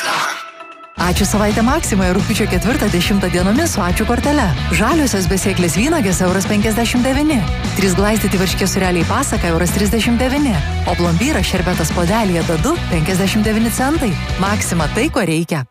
Ačiū savaitę Maksimoje rugpjūčio 4-10 dienomis su ačiū kortele. Žaliosios besėklės vynogės €59. 3 glaistyti varškės sūreliai pasaka €39. O plombyras šerbetas podelyje dadu 59 centai. Maksima tai, ko reikia.